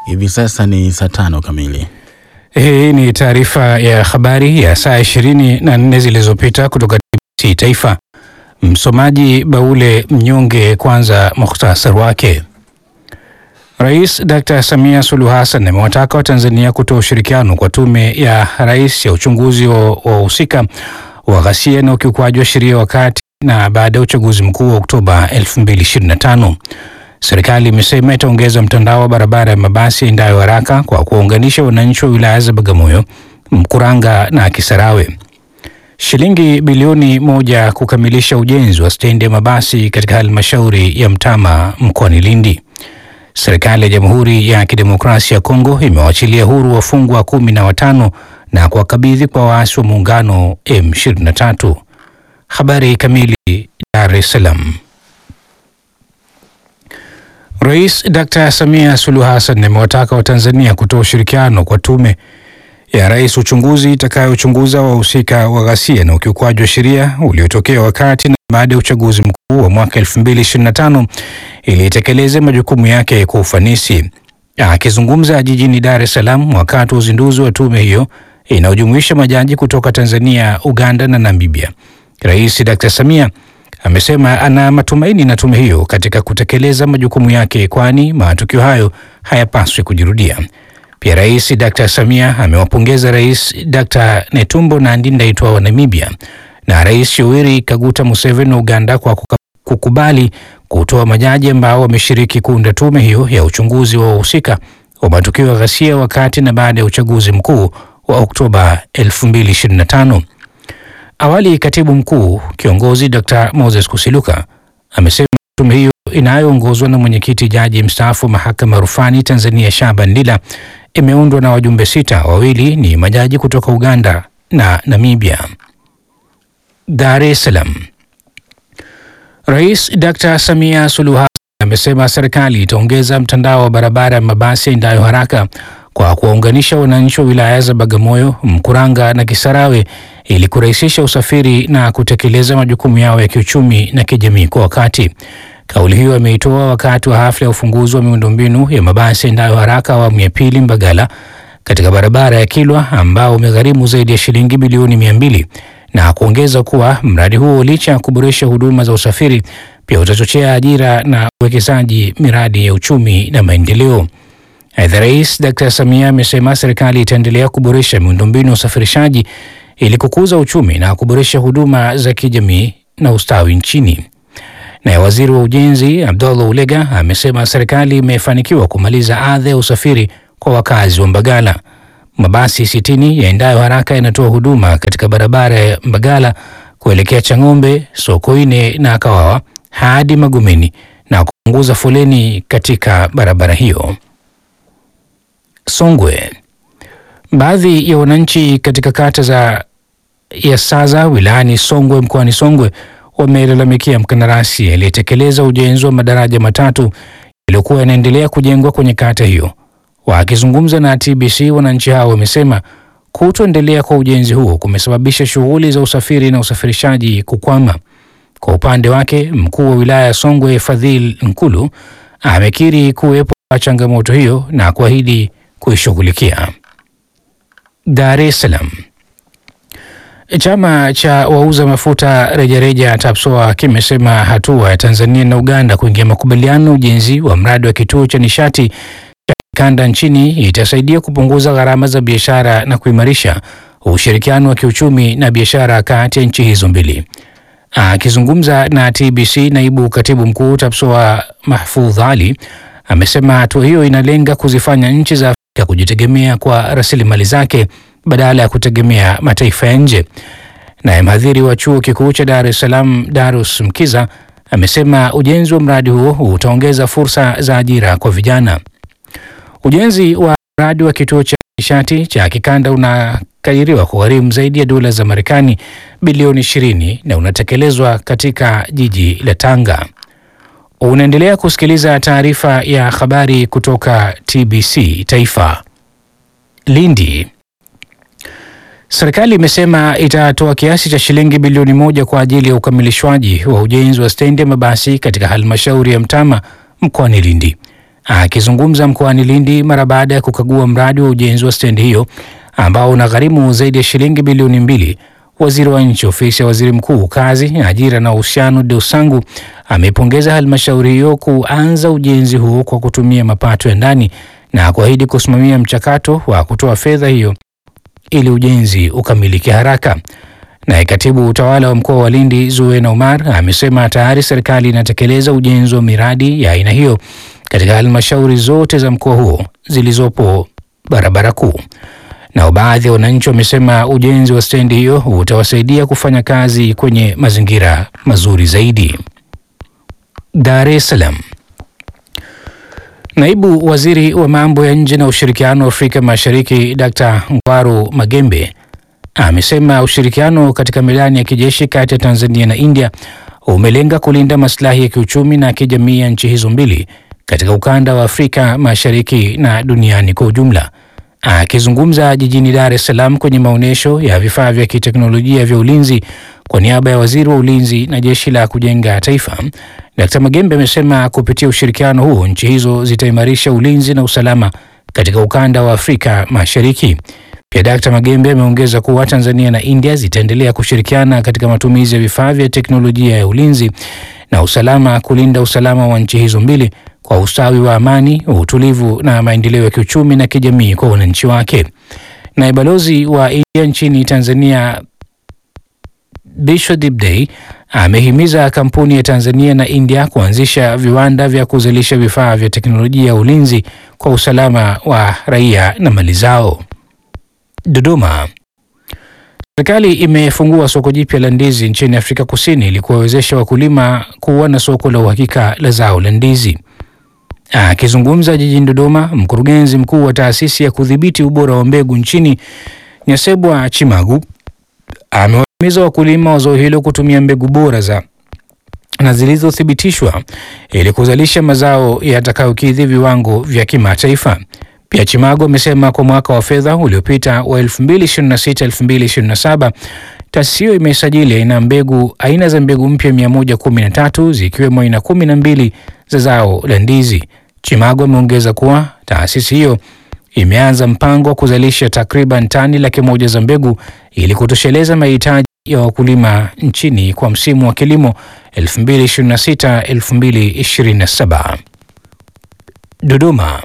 Hivi sasa ni saa 5 kamili. Hii ni taarifa ya habari ya saa 24 zilizopita kutoka TBC Taifa. Msomaji Baule Mnyonge. Kwanza mukhtasar wake. Rais Dr. Samia Suluhu Hassan amewataka Watanzania kutoa ushirikiano kwa tume ya rais ya uchunguzi wa wahusika wa ghasia na ukiukwaji wa sheria wakati na baada ya uchaguzi mkuu wa Oktoba 2025. Serikali imesema itaongeza mtandao wa barabara ya mabasi yaendayo haraka kwa kuwaunganisha wananchi wa wilaya za Bagamoyo, Mkuranga na Kisarawe. Shilingi bilioni 1 kukamilisha ujenzi wa stendi ya mabasi katika halmashauri ya Mtama mkoani Lindi. Serikali ya Jamhuri ya Kidemokrasia ya Kongo imewachilia huru wafungwa 15 na kuwakabidhi kwa waasi wa muungano M23. Habari kamili. Dar es Salaam. Rais Dr. Samia Suluhu Hassan amewataka Watanzania kutoa ushirikiano kwa tume ya rais uchunguzi itakayochunguza wahusika wa ghasia na ukiukwaji wa sheria uliotokea wakati na baada ya uchaguzi mkuu wa mwaka 2025 ili itekeleze majukumu yake kwa ufanisi. Akizungumza jijini Dar es Salaam wakati wa uzinduzi wa tume hiyo inayojumuisha majaji kutoka Tanzania, Uganda na Namibia, Rais Dr. Samia amesema ana matumaini na tume hiyo katika kutekeleza majukumu yake, kwani matukio hayo hayapaswi kujirudia. Pia Rais Dr. Samia amewapongeza Rais Dr. Netumbo Nandi-Ndaitwah wa Namibia na Rais Yoweri Kaguta Museveni wa Uganda kwa kukubali kutoa majaji ambao wameshiriki kuunda tume hiyo ya uchunguzi wa wahusika wa matukio ya ghasia wakati na baada ya uchaguzi mkuu wa Oktoba 2025. Awali Katibu Mkuu Kiongozi Dr. Moses Kusiluka amesema tume hiyo inayoongozwa na mwenyekiti Jaji mstaafu Mahakama Rufani Tanzania Shaban Lila imeundwa na wajumbe 6, wawili ni majaji kutoka Uganda na Namibia. Dar es Salaam. Rais Dr. Samia Suluhu Hassan amesema serikali itaongeza mtandao wa barabara ya mabasi yaendayo haraka kwa kuwaunganisha wananchi wa wilaya za Bagamoyo, Mkuranga na Kisarawe ili kurahisisha usafiri na kutekeleza majukumu yao ya kiuchumi na kijamii kwa wakati. Kauli hiyo ameitoa wakati wa hafla ya ufunguzi wa miundombinu ya mabasi yaendayo haraka awamu ya pili Mbagala katika barabara ya Kilwa ambao umegharimu zaidi ya shilingi bilioni 200 na kuongeza kuwa mradi huo licha ya kuboresha huduma za usafiri pia utachochea ajira na uwekezaji miradi ya uchumi na maendeleo. Aidha, Rais Dr. Samia amesema serikali itaendelea kuboresha miundombinu ya usafirishaji ili kukuza uchumi na kuboresha huduma za kijamii na ustawi nchini. Naye Waziri wa Ujenzi Abdallah Ulega amesema serikali imefanikiwa kumaliza adha ya usafiri kwa wakazi wa Mbagala. Mabasi 60 yaendayo haraka yanatoa huduma katika barabara ya Mbagala kuelekea Chang'ombe, Sokoine na Kawawa hadi Magomeni na kupunguza foleni katika barabara hiyo. Songwe. Baadhi ya wananchi katika kata ya Saza wilayani Songwe mkoani Songwe wamelalamikia mkandarasi aliyetekeleza ujenzi wa madaraja matatu yaliyokuwa yanaendelea kujengwa kwenye kata hiyo. Wakizungumza na TBC, wananchi hao wamesema kutoendelea kwa ujenzi huo kumesababisha shughuli za usafiri na usafirishaji kukwama. Kwa upande wake, mkuu wa wilaya ya Songwe Fadhil Nkulu amekiri kuwepo kwa changamoto hiyo na kuahidi kuishughulikia. Dar es Salaam. Chama cha wauza mafuta rejareja TAPSOA kimesema hatua ya Tanzania na Uganda kuingia makubaliano ujenzi wa mradi wa kituo cha nishati cha kanda nchini itasaidia kupunguza gharama za biashara na kuimarisha ushirikiano wa kiuchumi na biashara kati ya nchi hizo mbili. Akizungumza na TBC, naibu katibu mkuu TAPSOA Mahfudh Ali amesema hatua hiyo inalenga kuzifanya nchi za Afrika kujitegemea kwa rasilimali zake badala ya kutegemea mataifa ya nje. Naye mhadhiri wa chuo kikuu cha Dar es Salaam Darus Mkiza amesema ujenzi wa mradi huo utaongeza fursa za ajira kwa vijana. Ujenzi wa mradi wa kituo cha nishati cha kikanda unakadiriwa kugharimu zaidi ya dola za Marekani bilioni 20 na unatekelezwa katika jiji la Tanga. Unaendelea kusikiliza taarifa ya habari kutoka TBC Taifa. Lindi. Serikali imesema itatoa kiasi cha shilingi bilioni 1 kwa ajili ya ukamilishwaji wa ujenzi wa stendi ya mabasi katika halmashauri ya Mtama mkoani Lindi. Akizungumza mkoani Lindi mara baada ya kukagua mradi wa ujenzi wa stendi hiyo ambao unagharimu zaidi ya shilingi bilioni 2, waziri wa nchi ofisi ya waziri mkuu kazi, ajira na uhusiano Deusangu amepongeza halmashauri hiyo kuanza ujenzi huo kwa kutumia mapato ya ndani na kuahidi kusimamia mchakato wa kutoa fedha hiyo ili ujenzi ukamilike haraka. Naye katibu utawala wa mkoa wa Lindi Zuena Omar amesema tayari serikali inatekeleza ujenzi wa miradi ya aina hiyo katika halmashauri zote za mkoa huo zilizopo barabara kuu. Na baadhi ya wananchi wamesema ujenzi wa stendi hiyo utawasaidia kufanya kazi kwenye mazingira mazuri zaidi. Dar es Salaam. Naibu waziri wa mambo ya nje na ushirikiano wa Afrika Mashariki Dr. Ngwaru Magembe amesema ushirikiano katika medani ya kijeshi kati ya Tanzania na India umelenga kulinda maslahi ya kiuchumi na kijamii ya nchi hizo mbili katika ukanda wa Afrika Mashariki na duniani kwa ujumla. Akizungumza jijini Dar es Salaam kwenye maonyesho ya vifaa vya kiteknolojia vya ulinzi kwa niaba ya waziri wa ulinzi na jeshi la kujenga taifa, Dr. Magembe amesema kupitia ushirikiano huo nchi hizo zitaimarisha ulinzi na usalama katika ukanda wa Afrika Mashariki. Pia Dr. Magembe ameongeza kuwa Tanzania na India zitaendelea kushirikiana katika matumizi ya vifaa vya teknolojia ya ulinzi na usalama kulinda usalama wa nchi hizo mbili kwa ustawi wa amani, utulivu na maendeleo ya kiuchumi na kijamii kwa wananchi wake. Na balozi wa India nchini Tanzania Bishwadip Dey amehimiza kampuni ya Tanzania na India kuanzisha viwanda vya kuzalisha vifaa vya teknolojia ya ulinzi kwa usalama wa raia na mali zao. Dodoma. Serikali imefungua soko jipya la ndizi nchini Afrika Kusini ili kuwawezesha wakulima kuwa na soko la uhakika la zao la ndizi. Akizungumza jijini Dodoma, mkurugenzi mkuu wa taasisi ya kudhibiti ubora wa mbegu nchini Nyasebwa Chimagu amewahimiza wakulima wa zao hilo kutumia mbegu bora na zilizothibitishwa ili kuzalisha mazao yatakayokidhi viwango vya kimataifa. Pia Chimago amesema kwa mwaka wa fedha uliopita wa 2026-2027 taasisi hiyo imesajili aina za mbegu mpya 113 zikiwemo aina 12 za zao la ndizi. Chimago ameongeza kuwa taasisi hiyo imeanza mpango wa kuzalisha takriban tani 100,000 za mbegu ili kutosheleza mahitaji ya wakulima nchini kwa msimu wa kilimo 2026-2027. Dodoma.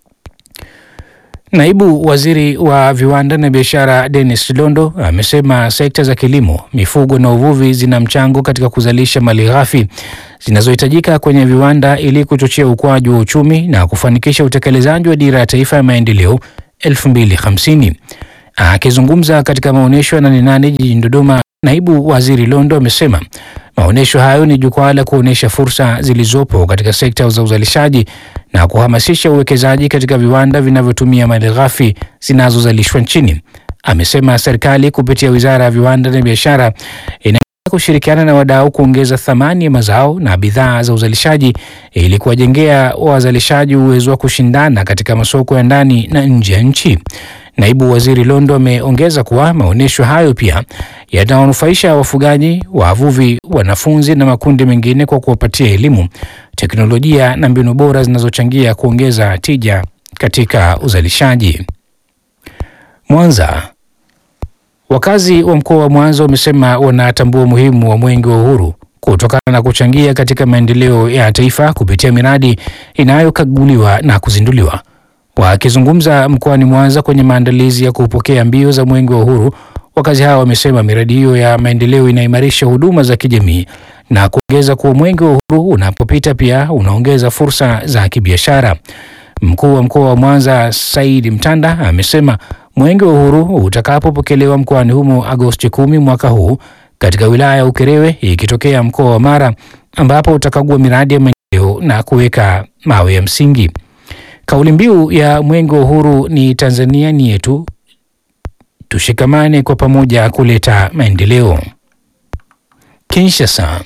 Naibu waziri wa viwanda na biashara Dennis Londo amesema sekta za kilimo, mifugo na uvuvi zina mchango katika kuzalisha malighafi zinazohitajika kwenye viwanda ili kuchochea ukuaji wa uchumi na kufanikisha utekelezaji wa dira ya taifa ya maendeleo 2050. Akizungumza katika maonyesho ya 88 jijini Dodoma, naibu waziri Londo amesema maonyesho hayo ni jukwaa la kuonyesha fursa zilizopo katika sekta za uzalishaji na kuhamasisha uwekezaji katika viwanda vinavyotumia malighafi zinazozalishwa nchini. Amesema serikali kupitia Wizara ya Viwanda na Biashara inaendelea kushirikiana na wadau kuongeza thamani ya mazao na bidhaa za uzalishaji ili kuwajengea wazalishaji uwezo wa kushindana katika masoko ya ndani na nje ya nchi. Naibu waziri Londo ameongeza kuwa maonyesho hayo pia yatawanufaisha wafugaji, wavuvi, wanafunzi na makundi mengine kwa kuwapatia elimu, teknolojia na mbinu bora zinazochangia kuongeza tija katika uzalishaji. Mwanza. Wakazi wa mkoa wa Mwanza wamesema wanatambua umuhimu wa Mwenge wa Uhuru kutokana na kuchangia katika maendeleo ya taifa kupitia miradi inayokaguliwa na kuzinduliwa. Wakizungumza mkoani Mwanza kwenye maandalizi ya kupokea mbio za Mwenge wa Uhuru, wakazi hao wamesema miradi hiyo ya maendeleo inaimarisha huduma za kijamii na kuongeza kuwa Mwenge wa Uhuru unapopita pia unaongeza fursa za kibiashara. Mkuu wa mkoa wa Mwanza Said Mtanda amesema Mwenge wa Uhuru utakapopokelewa mkoani humo Agosti 10 mwaka huu katika wilaya ya Ukerewe ikitokea mkoa wa Mara ambapo utakagua miradi ya maendeleo na kuweka mawe ya msingi. Kauli mbiu ya Mwenge wa Uhuru ni Tanzania ni yetu, tushikamane kwa pamoja kuleta maendeleo. Kinshasa.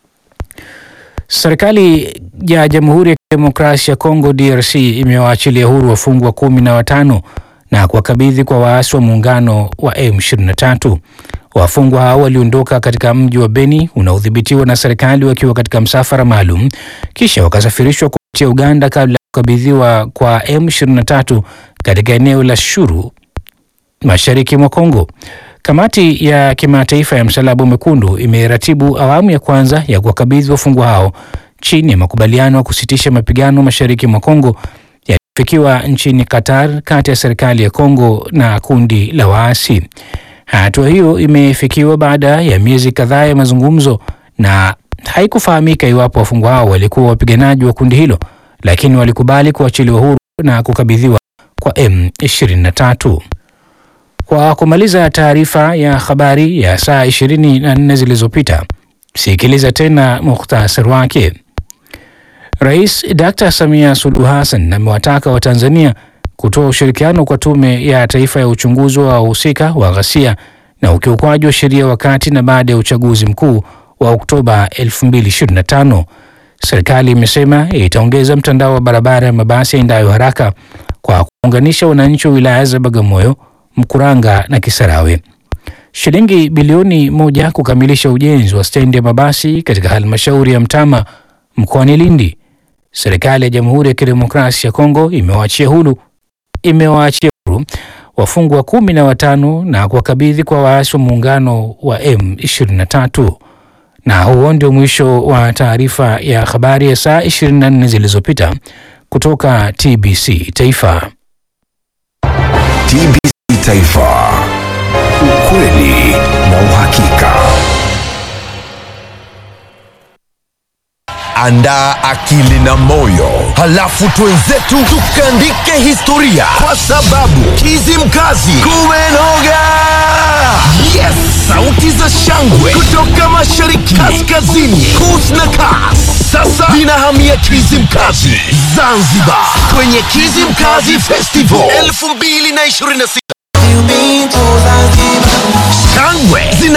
Serikali ya Jamhuri ya Kidemokrasia ya Kongo DRC imewaachilia huru wafungwa 15 na kuwakabidhi kwa waasi wa muungano wa M23. Wafungwa hao waliondoka katika mji wa Beni unaodhibitiwa na serikali wakiwa katika msafara maalum kisha wakasafirishwa ya Uganda kabla ya kukabidhiwa kwa M23 katika eneo la Shuru mashariki mwa Kongo. Kamati ya kimataifa ya Msalaba Mwekundu imeratibu awamu ya kwanza ya kuwakabidhi wafungwa hao chini ya makubaliano ya kusitisha mapigano mashariki mwa Kongo yaliyofikiwa nchini Qatar kati ya serikali ya Kongo na kundi la waasi. Hatua hiyo imefikiwa baada ya miezi kadhaa ya mazungumzo na haikufahamika iwapo wafungwa hao walikuwa wapiganaji wa kundi hilo, lakini walikubali kuachiliwa huru na kukabidhiwa kwa M23. Kwa kumaliza taarifa ya habari ya saa 24 zilizopita, sikiliza tena mukhtasari wake. Rais Dr. Samia Suluhu Hassan amewataka Watanzania kutoa ushirikiano kwa Tume ya Taifa ya Uchunguzi wa Wahusika wa Ghasia na ukiukwaji wa sheria wakati na baada ya uchaguzi mkuu wa Oktoba 2025. Serikali imesema itaongeza mtandao wa barabara ya mabasi yaendayo haraka kwa kuunganisha wananchi wa wilaya za Bagamoyo, Mkuranga na Kisarawe. Shilingi bilioni 1 kukamilisha ujenzi wa stendi ya mabasi katika halmashauri ya Mtama mkoani Lindi. Serikali ya Jamhuri ya Kidemokrasia ya Kongo imewaachia huru wafungwa 15 na kuwakabidhi kwa waasi wa muungano wa M23. Na huo ndio mwisho wa taarifa ya habari ya saa 24 zilizopita kutoka TBC Taifa. TBC Taifa. Ukweli na uhakika. Andaa akili na moyo, halafu twenzetu tukaandike historia, kwa sababu Kizimkazi kumenoga. Yes, sauti za shangwe kutoka mashariki, kaskazini, kus na kas. Sasa vinahamia Kizimkazi Zanzibar kwenye Kizimkazi Festival 2026.